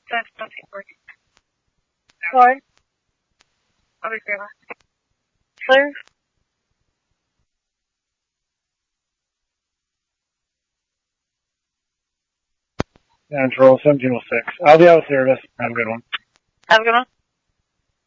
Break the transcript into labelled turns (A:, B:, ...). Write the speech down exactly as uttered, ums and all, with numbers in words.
A: That's not working.
B: Sorry?
A: I'll be clear.
B: Clear?
C: Control seventeen oh six. I'll be out of service. Have a good one.
B: Have a good one.